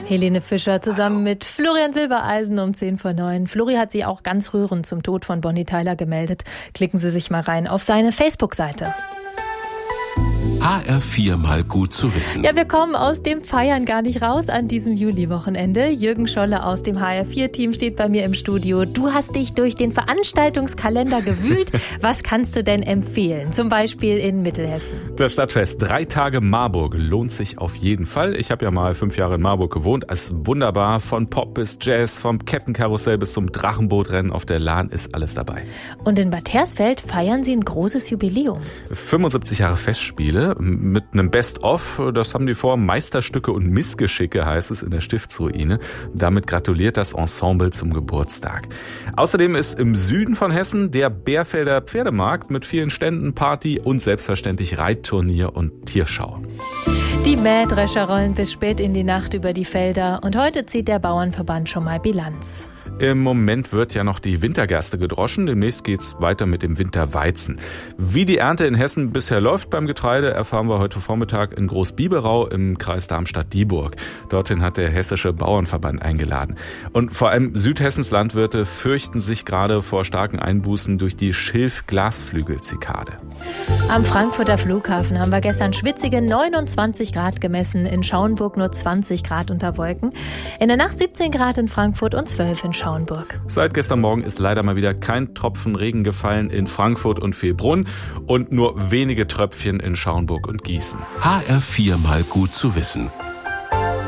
Helene Fischer zusammen mit Florian Silbereisen um 9:10. Flori hat sich auch ganz rührend zum Tod von Bonnie Tyler gemeldet. Klicken Sie sich mal rein auf seine Facebook-Seite. HR4 mal gut zu wissen. Ja, wir kommen aus dem Feiern gar nicht raus an diesem Juli-Wochenende. Jürgen Scholle aus dem HR4-Team steht bei mir im Studio. Du hast dich durch den Veranstaltungskalender gewühlt. Was kannst du denn empfehlen? Zum Beispiel in Mittelhessen. Das Stadtfest 3 Tage Marburg lohnt sich auf jeden Fall. Ich habe ja mal 5 Jahre in Marburg gewohnt. Es ist wunderbar. Von Pop bis Jazz, vom Kettenkarussell bis zum Drachenbootrennen auf der Lahn ist alles dabei. Und in Bad Hersfeld feiern sie ein großes Jubiläum. 75 Jahre Festspiele mit einem Best-of. Das haben die vor. Meisterstücke und Missgeschicke heißt es in der Stiftsruine. Damit gratuliert das Ensemble zum Geburtstag. Außerdem ist im Süden von Hessen der Bärfelder Pferdemarkt mit vielen Ständen, Party und selbstverständlich Reitturnier und Tierschau. Die Mähdrescher rollen bis spät in die Nacht über die Felder und heute zieht der Bauernverband schon mal Bilanz. Im Moment wird ja noch die Wintergerste gedroschen. Demnächst geht's weiter mit dem Winterweizen. Wie die Ernte in Hessen bisher läuft beim Getreide, erfahren wir heute Vormittag in Großbiberau im Kreis Darmstadt-Dieburg. Dorthin hat der Hessische Bauernverband eingeladen. Und vor allem Südhessens Landwirte fürchten sich gerade vor starken Einbußen durch die Schilf-Glasflügel-Zikade. Am Frankfurter Flughafen haben wir gestern schwitzige 29 Grad gemessen, in Schauenburg nur 20 Grad unter Wolken. In der Nacht 17 Grad in Frankfurt und 12 in Schauenburg. Seit gestern Morgen ist leider mal wieder kein Tropfen Regen gefallen in Frankfurt und Vilbrunn und nur wenige Tröpfchen in Schauenburg und Gießen. HR4 mal gut zu wissen.